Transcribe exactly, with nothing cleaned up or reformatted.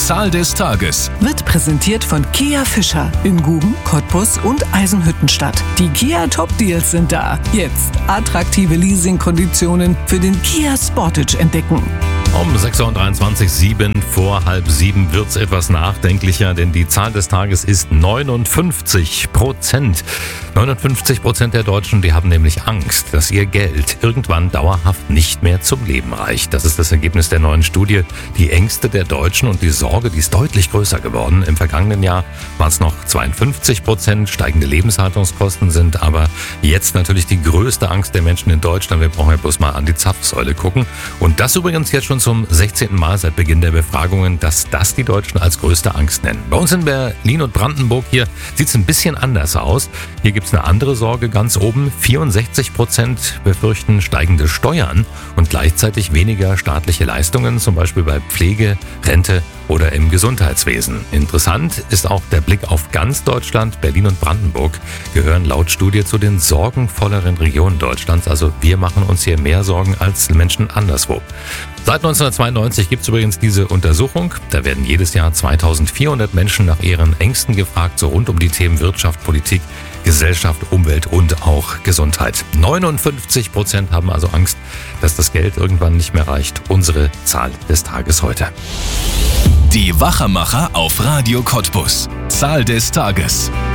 Zahl des Tages wird präsentiert von Kia Fischer in Guben, Cottbus und Eisenhüttenstadt. Die Kia Top Deals sind da. Jetzt attraktive Leasingkonditionen für den Kia Sportage entdecken. Um sechs Uhr dreiundzwanzig, sieben vor halb sieben wird's etwas nachdenklicher, denn die Zahl des Tages ist neunundfünfzig Prozent. neunundfünfzig Prozent der Deutschen, die haben nämlich Angst, dass ihr Geld irgendwann dauerhaft nicht mehr zum Leben reicht. Das ist das Ergebnis der neuen Studie. Die Ängste der Deutschen und die Sorge, die ist deutlich größer geworden. Im vergangenen Jahr waren es noch zweiundfünfzig Prozent. Steigende Lebenshaltungskosten sind aber jetzt natürlich die größte Angst der Menschen in Deutschland. Wir brauchen ja bloß mal an die Zapfsäule gucken. Und das übrigens jetzt schon zum sechzehnten Mal seit Beginn der Befragungen, dass das die Deutschen als größte Angst nennen. Bei uns in Berlin und Brandenburg hier sieht es ein bisschen anders aus. Hier gibt es eine andere Sorge ganz oben. vierundsechzig Prozent befürchten steigende Steuern und gleichzeitig weniger staatliche Leistungen, zum Beispiel bei Pflege, Rente oder im Gesundheitswesen. Interessant ist auch der Blick auf ganz Deutschland. Berlin und Brandenburg gehören laut Studie zu den sorgenvolleren Regionen Deutschlands. Also wir machen uns hier mehr Sorgen als Menschen anderswo. Seit neunzehnhundertzweiundneunzig gibt es übrigens diese Untersuchung. Da werden jedes Jahr zweitausendvierhundert Menschen nach ihren Ängsten gefragt, so rund um die Themen Wirtschaft, Politik, Gesellschaft, Umwelt und auch Gesundheit. neunundfünfzig Prozent haben also Angst, dass das Geld irgendwann nicht mehr reicht. Unsere Zahl des Tages heute. Die Wachermacher auf Radio Cottbus. Zahl des Tages.